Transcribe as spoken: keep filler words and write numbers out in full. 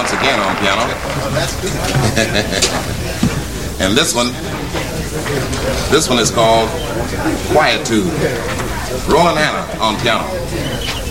once again on piano. And this one, this one is called Quietude. Roland Hanna on piano.